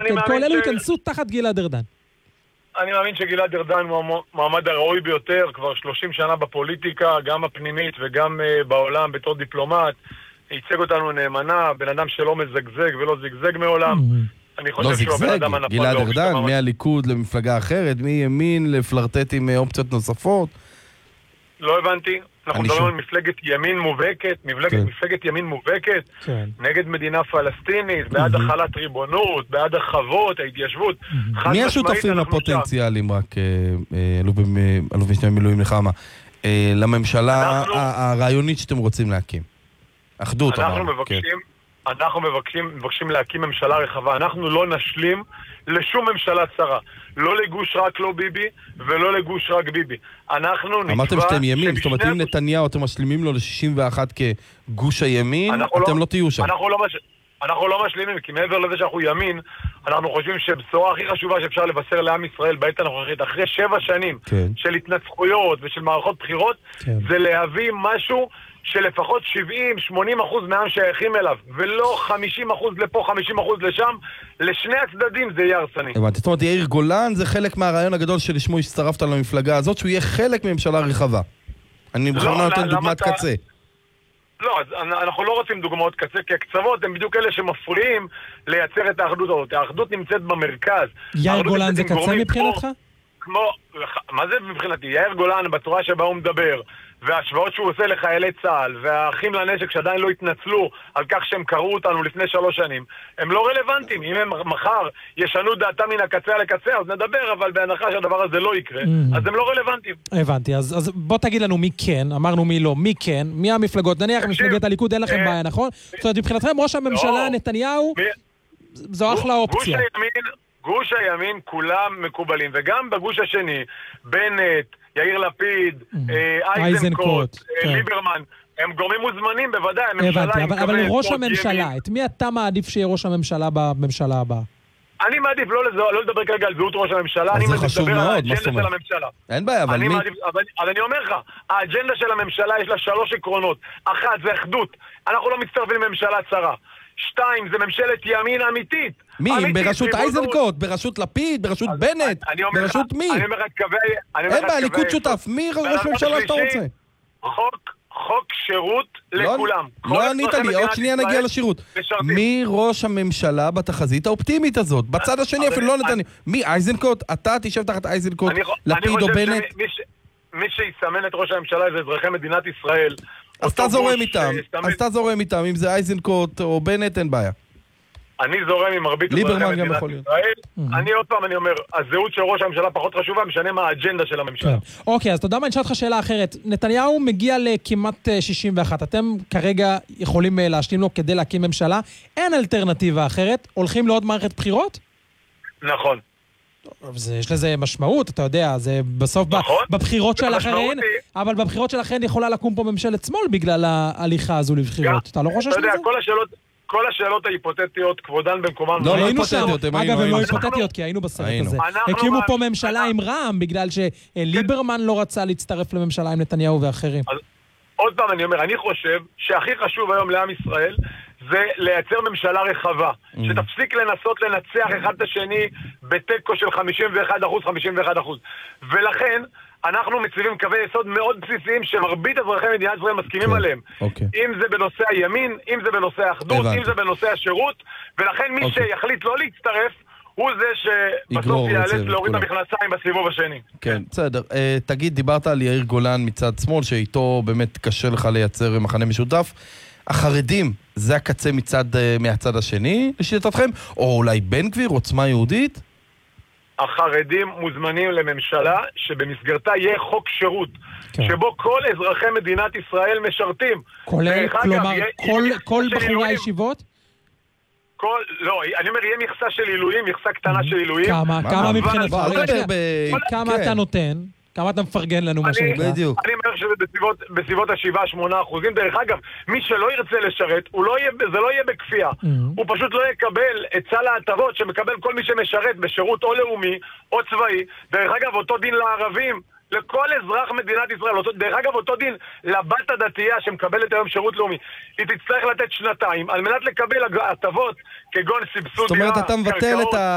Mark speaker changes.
Speaker 1: כל אלו ייכנסו תחת גלעד ארדן.
Speaker 2: אני מאמין שגלעד ארדן הוא המועמד הראוי ביותר, כבר 30 שנה בפוליטיקה, גם הפנימית וגם בעולם בתור דיפלומט. ייצג אותנו נאמנה, בן אדם שלא מזגזג ולא זגזג מעולם. אני חושב שהוא הבן אדם הנפל.
Speaker 3: גלעד ארדן, מהליכוד למפלגה אחרת, מימין לפלרטט עם אופציות נוספות.
Speaker 2: לא הבנתי. אנחנו מדברים על מפלגת ימין מובהקת, מפלגת ימין מובהקת, נגד מדינה פלסטינית, בעד החלת ריבונות, בעד החוות, ההתיישבות.
Speaker 3: מי השותפים הפוטנציאליים, רק אלוף משנה מילואים נחמה, לממשלה הרעיונית שאתם רוצים להקים? אחדות.
Speaker 2: אנחנו מבקשים להקים ממשלה רחבה. אנחנו לא נשלים לשום ממשלה צרה. לא לגוש רק לא ביבי, ולא לגוש רק ביבי. אנחנו נקבע...
Speaker 3: אמרתם שאתם ימין, זאת אומרת, אם נתניהו אתם משלימים לו ל-61 כגוש הימין, אתם לא תהיו שם.
Speaker 2: אנחנו לא משלימים, כי מעבר לזה שאנחנו ימין, אנחנו חושבים שבשורה הכי חשובה שאפשר לבשר לעם ישראל בעת הנוכחית, אחרי 7 שנים של התנצחויות ושל מערכות בחירות, זה להביא משהו שלפחות 70-80% מהעם שייכים אליו, ולא 50% לפה, 50% לשם, לשני הצדדים זה יהיה הרסני.
Speaker 3: זאת אומרת, יאיר גולן זה חלק מהרעיון הגדול שלשמו הצטרפת למפלגה הזאת, שהוא יהיה חלק מממשלה רחבה. אני בכלל נותן דוגמת קצה.
Speaker 2: לא, אז אנחנו לא רוצים דוגמאות קצה, כי הקצוות הם בדיוק אלה שמפריעים לייצר את האחדות הזאת. האחדות נמצאת במרכז.
Speaker 1: יאיר גולן זה קצה מבחינתך?
Speaker 2: מה זה מבחינתי? יאיר גולן בצורה שבה הוא מדבר, וההשוואות שהוא עושה לחיילי צה"ל, והאחים לנשק שעדיין לא התנצלו על כך שהם קראו אותנו לפני 3 שנים, הם לא רלוונטיים. אם הם מחר ישנו דעתם מן הקצה לקצה, אז נדבר, אבל בהנחה שהדבר הזה לא יקרה, אז הם לא רלוונטיים.
Speaker 1: הבנתי, אז בוא תגיד לנו מי כן, אמרנו מי לא, מי כן, מי המפלגות, נניח מפלגת הליכוד אין לכם בעיה, נכון? זאת אומרת, מבחינתכם ראש הממשלה נתניהו, זו אחלה אופציה.
Speaker 2: גוש הימין כולם מקובלים, וגם בגוש השני, בנט, יאיר לפיד, אייזנקוט, ליברמן, הם גורמים מוזמנים בוודאי.
Speaker 1: הבנתי, אבל ראש הממשלה, את מי אתה מעדיף שיהיה ראש הממשלה בממשלה הבאה?
Speaker 2: אני מעדיף לא לדבר כרגע על זהות ראש הממשלה, אני מעדיף לדבר על האג'נדה של הממשלה.
Speaker 3: אין בעיה, אבל מי?
Speaker 2: אבל אני אומר לך, האג'נדה של הממשלה יש לה 3 עקרונות. 1, זה אחדות. אנחנו לא מצטרפים לממשלה צרה. 2, זה ממשלת ימין אמיתית.
Speaker 3: מי? בראשות אייזנקוט, בראשות לפיד, בראשות בנט, בראשות מי? אין בעיה, ליכוד שותף. מי ראש ממשלה שאתה רוצה?
Speaker 2: חוק שירות לכולם.
Speaker 3: לא ענית לי, עוד שנייה נגיע לשירות. מי ראש הממשלה בתחזית האופטימית הזאת? בצד השני אפילו לא נתני. מי? אייזנקוט? אתה תשב תחת אייזנקוט, לפיד או בנט?
Speaker 2: מי שיסמן את ראש הממשלה זה אזרחי מדינת ישראל.
Speaker 3: אז אתה זורם איתם, אם זה אייזנקוט או בנט, אין בעיה.
Speaker 2: אני זורם עם מרבית אזרחי מדינת ישראל. אני עוד פעם, אני אומר, הזהות של ראש הממשלה פחות חשובה, משנה מה האג'נדה של הממשלה.
Speaker 1: אוקיי, אז אתה יודע מה, אני אשאל אותך שאלה אחרת. נתניהו מגיע לכמעט 61. אתם כרגע יכולים להשלים לו כדי להקים ממשלה. אין אלטרנטיבה אחרת. הולכים לעוד מערכת בחירות?
Speaker 2: נכון.
Speaker 1: יש לזה משמעות, אתה יודע, זה בסוף בבחירות שלכן, אבל בבחירות שלכן יכולה לקום פה ממשלת שמאל בגלל ההליכה הזו לבחירות. אתה לא חושש לזה?
Speaker 2: אתה יודע, כל השאלות ההיפותטיות, כבודן במקומם.
Speaker 3: לא היפותטיות.
Speaker 1: אגב, הן לא היפותטיות, כי היינו בסרט הזה. הקימו פה ממשלה עם רע"מ, בגלל שליברמן לא רצה להצטרף לממשלה עם נתניהו ואחרים.
Speaker 2: עוד פעם אני אומר, אני חושב שהכי חשוב היום לעם ישראל זה לייצר ממשלה רחבה, שתפסיק לנסות לנצח אחד את השני בטקו של 51%, 51%. ולכן אנחנו מציבים קווי יסוד מאוד בסיסיים שמרבית אזרחי מדינת ישראל מסכימים עליהם. אם זה בנושא הימין, אם זה בנושא האחדות, אם זה בנושא השירות, ולכן מי שיחליט לא להצטרף הוא זה שבסוף ייאלץ להוריד את המכנסיים בסיבוב השני.
Speaker 3: כן, בסדר. תגיד, דיברת על יאיר גולן מצד שמאל, שאיתו באמת קשה לך לייצר מחנה משותף. החרדים, זה הקצה מהצד השני, לשיטתכם? או אולי בן גביר, עוצמה יהודית?
Speaker 2: החרדים מוזמנים לממשלה שבמסגרתה יהיה חוק שירות, שבו כל אזרחי מדינת ישראל משרתים.
Speaker 1: כלומר, כל בחורי הישיבות?
Speaker 2: לא, אני אומר, יהיה מכסה של עילויים, מכסה קטנה של עילויים.
Speaker 1: כמה מבחינתך? כמה אתה נותן? כמה אתה מפרגן לנו מה שנקרא?
Speaker 2: אני אומר שזה בסביבות 7-8%. דרך אגב, מי שלא ירצה לשרת, זה לא יהיה בכפייה. הוא פשוט לא יקבל את סל ההטבות שמקבל כל מי שמשרת בשירות או לאומי או צבאי. דרך אגב, אותו דין לערבים, לכל אזרח מדינת ישראל. דרך אגב, אותו דין לבת הדתייה שמקבלת היום שירות לאומי. היא תצטרך לתת 2 על מנת לקבל הטבות כגון סבסוד.
Speaker 3: זאת אומרת, אתה מבטל את